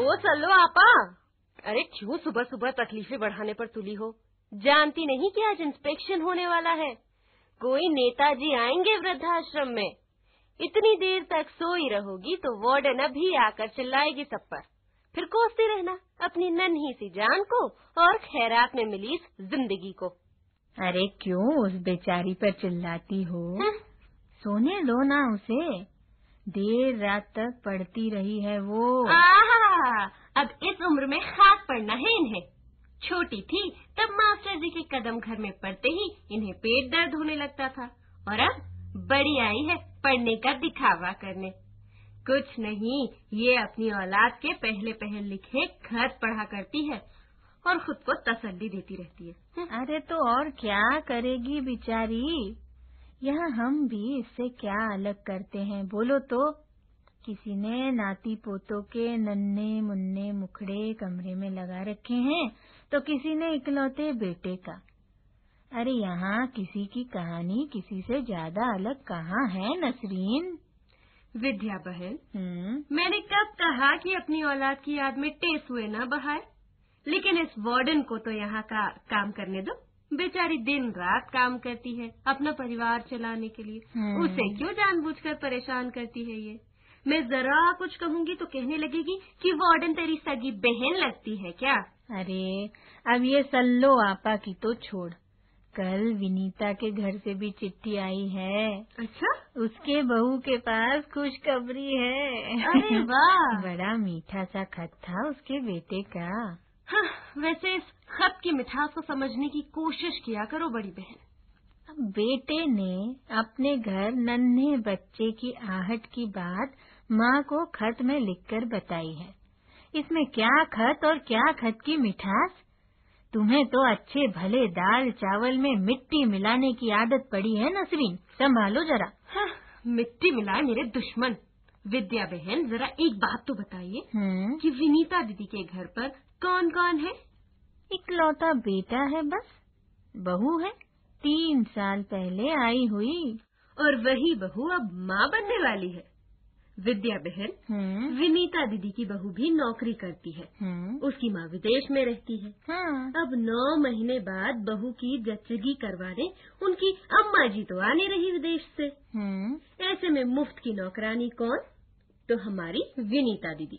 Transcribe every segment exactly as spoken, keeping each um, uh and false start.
ओ सल्लो आपा, अरे क्यों सुबह सुबह तकलीफें बढ़ाने पर तुली हो? जानती नहीं कि आज इंस्पेक्शन होने वाला है। कोई नेताजी आएंगे वृद्धाश्रम में। इतनी देर तक सोई रहोगी तो वार्डन अभी आकर चिल्लाएगी सब पर। फिर कोसती रहना अपनी नन्ही सी जान को और खैरात में मिली इस जिंदगी को। अरे क्यों उस बेचारी पर चिल्लाती हो? हाँ? सोने दो ना उसे, देर रात तक पढ़ती रही है वो। आहा, अब इस उम्र में खाक पड़ना है इन्हें। छोटी थी तब मास्टर जी के कदम घर में पड़ते ही इन्हें पेट दर्द होने लगता था, और अब बड़ी आई है पढ़ने का दिखावा करने। कुछ नहीं, ये अपनी औलाद के पहले पहल लिखे खत पढ़ा करती है और खुद को तसल्ली देती रहती है। अरे तो और क्या करेगी बेचारी? यहाँ हम भी इससे क्या अलग करते हैं बोलो तो? किसी ने नाती पोतों के नन्हे मुन्ने मुखड़े कमरे में लगा रखे हैं तो किसी ने इकलौते बेटे का। अरे यहाँ किसी की कहानी किसी से ज्यादा अलग कहाँ है नसरीन? विद्या बहन, हम्म मैंने कब कहा कि अपनी औलाद की याद में टेसुए न बहाए? लेकिन इस वार्डन को तो यहाँ का काम करने दो। बेचारी दिन रात काम करती है अपना परिवार चलाने के लिए। उसे क्यों जानबूझकर परेशान करती है ये? मैं जरा कुछ कहूँगी तो कहने लगेगी कि वार्डन तेरी सगी बहन लगती है क्या? अरे अब ये सल्लो आपा की तो छोड़, कल विनीता के घर से भी चिट्ठी आई है। अच्छा? उसके बहू के पास खुशखबरी है। अरे वाह! बड़ा मीठा सा खत था उसके बेटे का। हाँ, वैसे इस खत की मिठास को समझने की कोशिश किया करो बड़ी बहन। अब बेटे ने अपने घर नन्हे बच्चे की आहट की बात माँ को खत में लिखकर बताई है। इसमें क्या खत और क्या खत की मिठास? तुम्हें तो अच्छे भले दाल चावल में मिट्टी मिलाने की आदत पड़ी है नसरीन, संभालो जरा। हाँ, मिट्टी मिलाए मेरे दुश्मन। विद्या बहन, जरा एक बात तो बताइए कि विनीता दीदी के घर पर कौन कौन है? इकलौता बेटा है बस, बहू है तीन साल पहले आई हुई। और वही बहू अब माँ बनने वाली है। विद्या बहन, विनीता दीदी की बहू भी नौकरी करती है। उसकी माँ विदेश में रहती है। हाँ। अब नौ महीने बाद बहू की जच्चगी करवाने उनकी अम्मा जी तो आने रही विदेश से। ऐसे में मुफ्त की नौकरानी कौन? तो हमारी विनीता दीदी।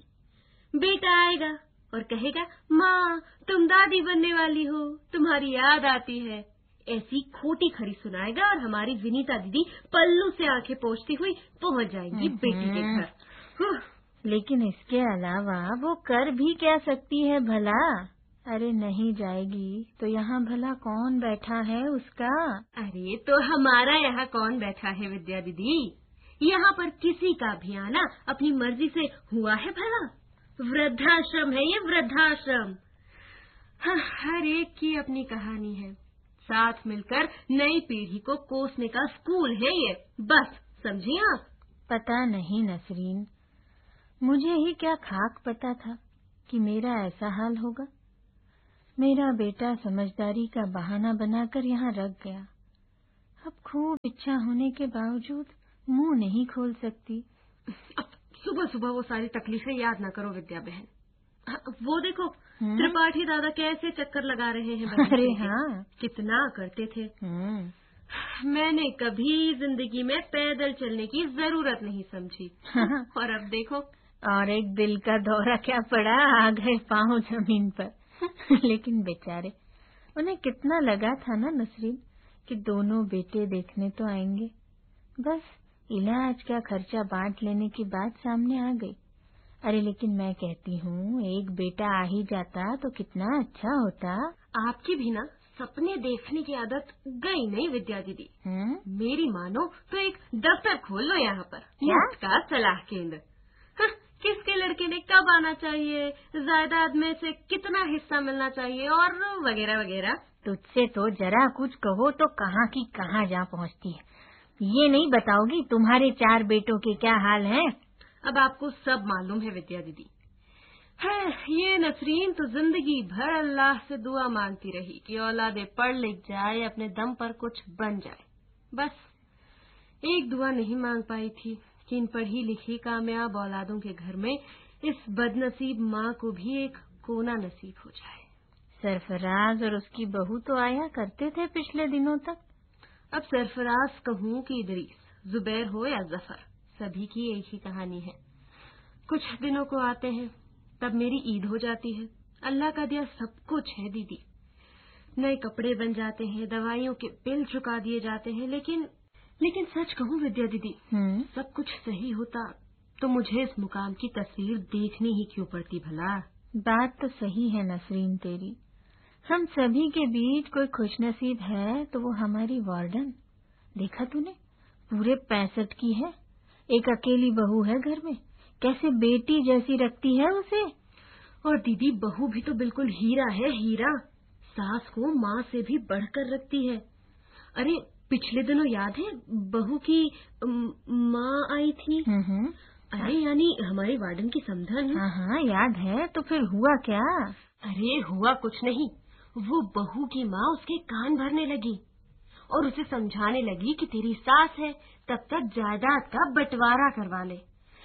बेटा आएगा और कहेगा, माँ तुम दादी बनने वाली हो, तुम्हारी याद आती है। ऐसी खोटी खरी सुनाएगा और हमारी विनीता दीदी पल्लू से आंखें पोंछती हुई पहुंच जाएंगी बेटी के घर। लेकिन इसके अलावा वो कर भी क्या सकती है भला? अरे नहीं जाएगी तो यहाँ भला कौन बैठा है उसका? अरे तो हमारा यहाँ कौन बैठा है विद्या दीदी? यहाँ पर किसी का भी आना अपनी मर्जी से हुआ है भला? वृद्धाश्रम है ये, वृद्धाश्रम। हाँ, हर एक की अपनी कहानी है। साथ मिलकर नई पीढ़ी को कोसने का स्कूल है ये, बस समझिए आप। पता नहीं नसरीन, मुझे ही क्या खाक पता था कि मेरा ऐसा हाल होगा। मेरा बेटा समझदारी का बहाना बनाकर यहाँ रख गया। अब खूब इच्छा होने के बावजूद मुंह नहीं खोल सकती। अब सुबह सुबह वो सारी तकलीफें याद न करो विद्या बहन। वो देखो त्रिपाठी दादा कैसे चक्कर लगा रहे हैं। अरे हाँ, कितना करते थे। मैंने कभी जिंदगी में पैदल चलने की जरूरत नहीं समझी। और अब देखो, और एक दिल का दौरा क्या पड़ा, आ गए पाँव जमीन पर। लेकिन बेचारे, उन्हें कितना लगा था ना नसरीन कि दोनों बेटे देखने तो आएंगे। बस इलाज का खर्चा बांट लेने की बात सामने आ गई। अरे लेकिन मैं कहती हूँ, एक बेटा आ ही जाता तो कितना अच्छा होता। आपकी भी ना सपने देखने की आदत गई नहीं विद्या दीदी। मेरी मानो तो एक दफ्तर खोल लो यहाँ पर, मुफ्त का सलाह केंद्र। हाँ, किसके लड़के ने कब आना चाहिए, जायदाद में से कितना हिस्सा मिलना चाहिए और वगैरह वगैरह। तुझसे तो जरा कुछ कहो तो कहाँ की कहाँ जा पहुँचती है। ये नहीं बताओगी तुम्हारे चार बेटों के क्या हाल हैं? अब आपको सब मालूम है विद्या दीदी। है ये नसरीन तो जिंदगी भर अल्लाह से दुआ मांगती रही कि औलादे पढ़ लिख जाए, अपने दम पर कुछ बन जाए। बस एक दुआ नहीं मांग पाई थी कि इन पढ़ी लिखी कामयाब औलादों के घर में इस बदनसीब माँ को भी एक कोना नसीब हो जाए। सरफराज और उसकी बहू तो आया करते थे पिछले दिनों तक। अब सरफराज कहूँ कि इदरीस, जुबैर हो या जफर, सभी की एक ही कहानी है। कुछ दिनों को आते हैं, तब मेरी ईद हो जाती है। अल्लाह का दिया सब कुछ है दीदी, नए कपड़े बन जाते हैं, दवाइयों के बिल चुका दिए जाते हैं, लेकिन लेकिन सच कहूँ विद्या दीदी, सब कुछ सही होता तो मुझे इस मुकाम की तस्वीर देखनी ही क्यों पड़ती भला। बात तो सही है नसरीन तेरी। हम सभी के बीच कोई खुशनसीब है तो वो हमारी वार्डन। देखा तूने, पूरे पैंसठ की है, एक अकेली बहू है घर में, कैसे बेटी जैसी रखती है उसे। और दीदी बहू भी तो बिल्कुल हीरा है, हीरा। सास को माँ से भी बढ़कर रखती है। अरे पिछले दिनों याद है बहू की माँ आई थी? अरे यानी हमारी वार्डन की समधन। हाँ हाँ याद है। तो फिर हुआ क्या? अरे हुआ कुछ नहीं, वो बहू की माँ उसके कान भरने लगी और उसे समझाने लगी कि तेरी सास है, तब तक जायदाद का बंटवारा करवा ले,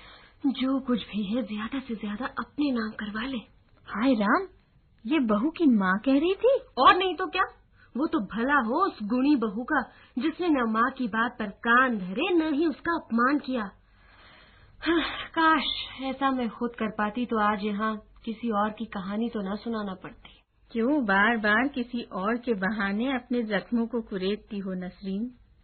जो कुछ भी है ज्यादा से ज्यादा अपने नाम करवा ले। हाय राम, ये बहू की माँ कह रही थी? और नहीं तो क्या, वो तो भला हो उस गुणी बहू का जिसने न माँ की बात पर कान धरे न ही उसका अपमान किया। हाँ, काश ऐसा मैं खुद कर पाती तो आज यहाँ किसी और की कहानी तो न सुनाना पड़ती। क्यों बार बार किसी और के बहाने अपने जख्मों को कुरेदती हो नसरीन?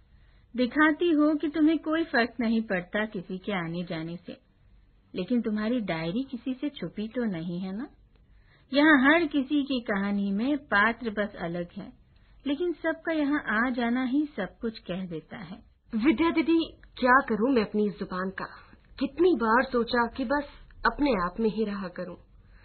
दिखाती हो कि तुम्हें कोई फर्क नहीं पड़ता किसी के आने जाने से, लेकिन तुम्हारी डायरी किसी से छुपी तो नहीं है ना? यहाँ हर किसी की कहानी में पात्र बस अलग है, लेकिन सबका यहाँ आ जाना ही सब कुछ कह देता है। विद्या दीदी, क्या करूँ मैं अपनी इस जुबान का? कितनी बार सोचा कि बस अपने आप में ही रहा करूँ,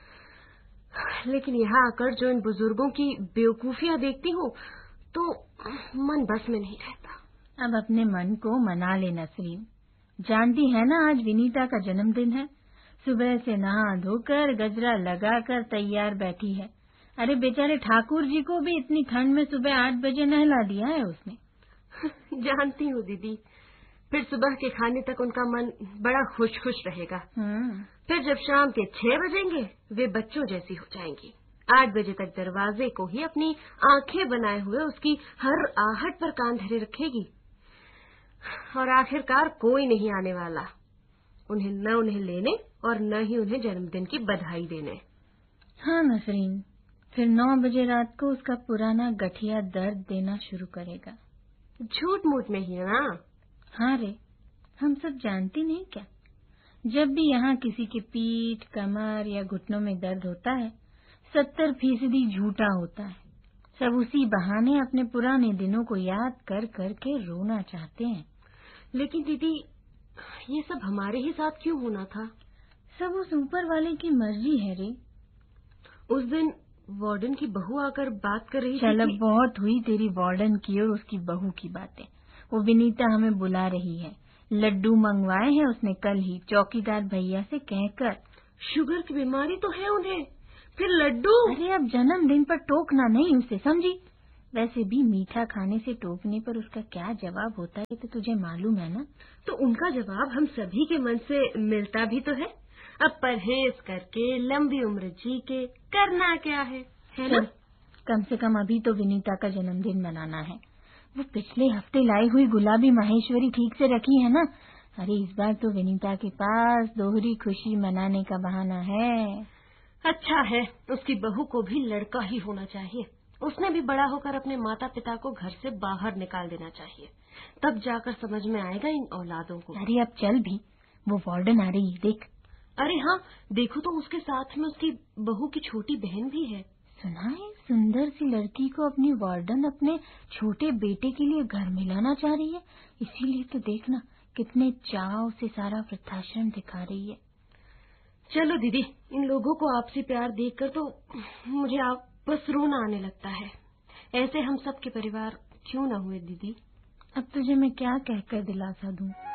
लेकिन यहाँ आकर जो इन बुजुर्गों की बेवकूफियाँ देखती हूँ तो मन बस में नहीं रहता। अब अपने मन को मना ले नसरीन। जानती है ना आज विनीता का जन्मदिन है। सुबह से नहा धोकर गजरा लगाकर तैयार बैठी है। अरे बेचारे ठाकुर जी को भी इतनी ठंड में सुबह आठ बजे नहला दिया है उसने। जानती हूँ दीदी, फिर सुबह के खाने तक उनका मन बड़ा खुश खुश रहेगा। फिर जब शाम के छह बजेंगे वे बच्चों जैसी हो जाएंगी। आठ बजे तक दरवाजे को ही अपनी आंखें बनाए हुए उसकी हर आहट पर कान धरे रखेगी और आखिरकार कोई नहीं आने वाला, उन्हें न उन्हें लेने और न ही उन्हें जन्मदिन की बधाई देने। हाँ नसरीन, फिर नौ बजे रात को उसका पुराना गठिया दर्द देना शुरू करेगा। झूठ मूठ में ही है ना? हाँ रे, हम सब जानती नहीं क्या? जब भी यहाँ किसी के पीठ, कमर या घुटनों में दर्द होता है, सत्तर फीसदी झूठा होता है। सब उसी बहाने अपने पुराने दिनों को याद कर कर के रोना चाहते हैं। लेकिन दीदी, ये सब हमारे ही साथ क्यों होना था? सब उस ऊपर वाले की मर्जी है रे। उस दिन वार्डन की बहू आकर बात कर रही थी। चल अब बहुत हुई तेरी वार्डन की और उसकी बहू की बातें। वो विनीता हमें बुला रही है। लड्डू मंगवाए हैं उसने कल ही चौकीदार भैया से कहकर। शुगर की बीमारी तो है उन्हें, फिर लड्डू? अरे अब जन्मदिन पर टोकना नहीं उसे, समझी? वैसे भी मीठा खाने से टोकने पर उसका क्या जवाब होता है तो तुझे मालूम है ना? तो उनका जवाब हम सभी के मन से मिलता भी तो है। अब परहेज करके लंबी उम्र जी के करना क्या है, है ना? कम से कम अभी तो विनीता का जन्मदिन मनाना है। वो पिछले हफ्ते लाई हुई गुलाबी माहेश्वरी ठीक से रखी है ना? अरे इस बार तो विनीता के पास दोहरी खुशी मनाने का बहाना है। अच्छा है, उसकी बहू को भी लड़का ही होना चाहिए। उसने भी बड़ा होकर अपने माता पिता को घर से बाहर निकाल देना चाहिए, तब जाकर समझ में आएगा इन औलादों को। अरे अब चल भी, वो वार्डन आ रही है, देख। अरे हाँ, देखो तो उसके साथ में उसकी बहू की छोटी बहन भी है। सुना है सुंदर सी लड़की को अपनी वार्डन अपने छोटे बेटे के लिए घर में लाना चाह रही है, इसीलिए तो देखना कितने चाव से सारा वृद्धाश्रम दिखा रही है। चलो दीदी, इन लोगों को आपसी प्यार देखकर तो मुझे आप बस रोना आने लगता है। ऐसे हम सब के परिवार क्यों न हुए दीदी? अब तुझे मैं क्या कहकर दिलासा दूं?